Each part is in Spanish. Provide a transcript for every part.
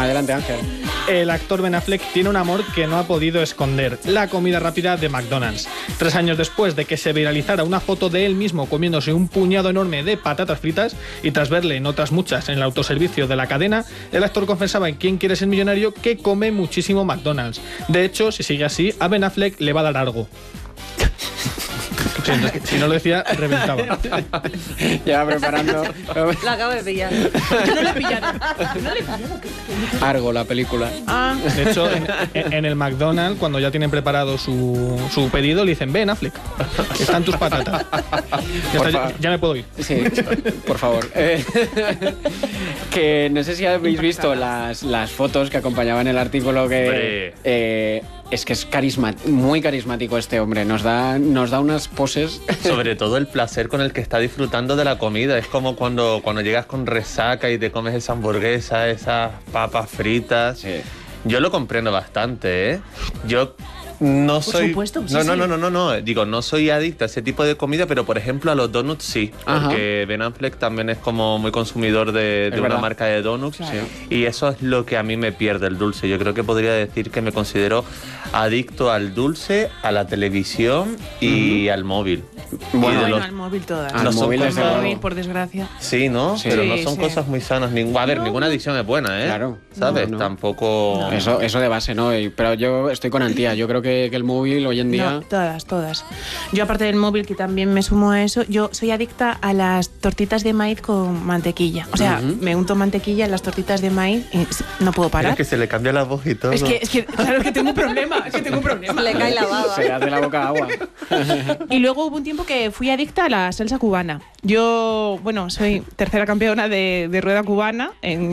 Adelante, Ángel. El actor Ben Affleck tiene un amor que no ha podido esconder: la comida rápida de McDonald's. 3 años después de que se viralizara una foto de él mismo comiéndose un puñado enorme de patatas fritas, y tras verle en otras muchas en el autoservicio de la cadena, el actor confesaba en ¿Quién quiere ser millonario? Que come muchísimo McDonald's. De hecho, si sigue así, a Ben Affleck le va a dar algo. Si no lo decía, reventaba. Ya preparando. La acabo de pillar. No le pillaron. Argo, la película. De hecho, en el McDonald's, cuando ya tienen preparado su pedido, le dicen: Ben Affleck, están tus patatas. Ya me puedo ir. Sí, por favor. Que no sé si habéis visto las fotos que acompañaban el artículo, que es que es muy carismático este hombre. Nos da unas poses. Sobre todo el placer con el que está disfrutando de la comida. Es como cuando llegas con resaca y te comes esa hamburguesa, esas papas fritas. Sí. Yo lo comprendo bastante, ¿eh? Yo no soy... Por supuesto, no. Digo, no soy adicto a ese tipo de comida, pero por ejemplo a los donuts sí. Ajá. Porque Ben Affleck también es como muy consumidor de una marca de donuts. Claro. Y eso es lo que a mí me pierde el dulce. Yo creo que podría decir que me considero adicto al dulce, a la televisión y al móvil. Bueno, al móvil todas. Al móvil, por desgracia. Sí, ¿no? Sí, pero no son cosas muy sanas. Ninguna adicción es buena, ¿eh? Claro. ¿Sabes? No. Tampoco... No. Eso de base, ¿no? Pero yo estoy con Antía. Yo creo que el móvil hoy en día... No, todas. Yo, aparte del móvil, que también me sumo a eso, yo soy adicta a las tortitas de maíz con mantequilla. O sea, me unto mantequilla en las tortitas de maíz y no puedo parar. Es que se le cambia la voz y todo. Es que claro, que tengo un problema. Se le cae la baba. Se le hace la boca agua. Y luego hubo un tiempo que fui adicta a la salsa cubana. Yo, soy tercera campeona de rueda cubana,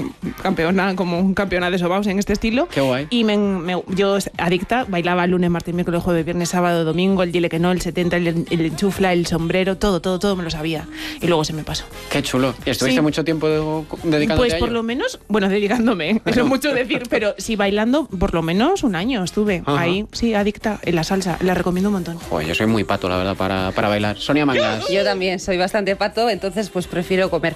como un campeona de sobaos en este estilo. Qué guay. Y yo, adicta, bailaba lunes, martes, miércoles, jueves, viernes, sábado, domingo, el dile que no, el 70, el enchufla, el sombrero, todo me lo sabía. Y luego se me pasó. Qué chulo. ¿Y estuviste mucho tiempo dedicándote pues a ello? Por lo menos, dedicándome, eso es mucho decir, pero sí bailando por lo menos un año estuve. Ajá. Ahí, sí, adicta en la salsa. La recomiendo un montón. Joder, yo soy muy pato, la verdad, para bailar. Sonia Mangas. Yo también soy bastante pato, entonces pues prefiero comer.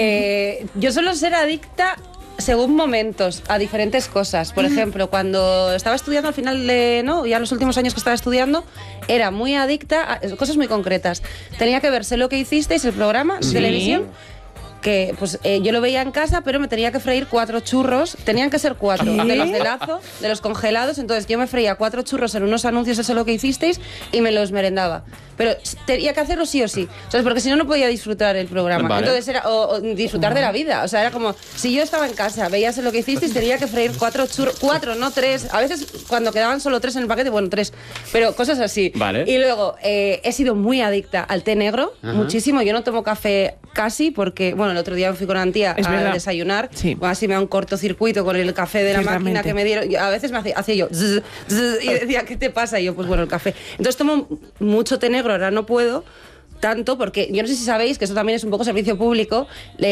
Yo suelo ser adicta según momentos, a diferentes cosas. Por ejemplo, cuando estaba estudiando al final ya los últimos años que estaba estudiando, era muy adicta a cosas muy concretas. Tenía que ver Sé lo que hicisteis, el programa de televisión, que pues yo lo veía en casa, pero me tenía que freír 4 churros. Tenían que ser 4, de los de Lazo, de los congelados. Entonces yo me freía 4 churros en unos anuncios de Sé lo que hicisteis y me los merendaba. Pero tenía que hacerlo sí o sí. O sea, porque si no, no podía disfrutar el programa. Vale. Entonces era o disfrutar de la vida. O sea, era como, si yo estaba en casa, veía Sé lo que hicisteis, tenía que freír 4 churros. 4, no 3. A veces cuando quedaban solo 3 en el paquete, 3. Pero cosas así. Vale. Y luego he sido muy adicta al té negro, muchísimo. Yo no tomo café casi porque, el otro día me fui con Antía a desayunar. Sí. Así me da un cortocircuito con el café de la máquina que me dieron. A veces hacía yo zzz, zzz, y decía, ¿qué te pasa? Y yo, el café. Entonces tomo mucho té negro, ahora no puedo tanto, porque yo no sé si sabéis que eso también es un poco servicio público.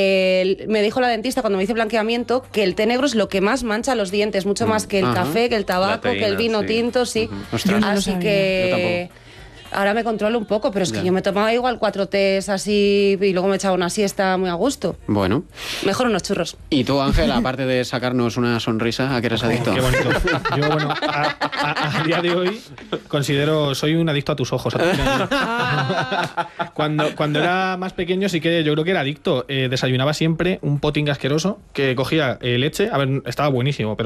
Me dijo la dentista cuando me hice blanqueamiento que el té negro es lo que más mancha los dientes, mucho más que el café, que el tabaco, que el vino tinto, sí. Así que... Ahora me controlo un poco, pero es que yo me tomaba igual 4 tés así y luego me echaba una siesta muy a gusto. Bueno. Mejor unos churros. ¿Y tú, Ángel, aparte de sacarnos una sonrisa, a qué eres adicto? Qué bonito. Yo, a día de hoy soy un adicto a tus ojos. Cuando era más pequeño sí que yo creo que era adicto. Desayunaba siempre un poting asqueroso que cogía leche, estaba buenísimo, pero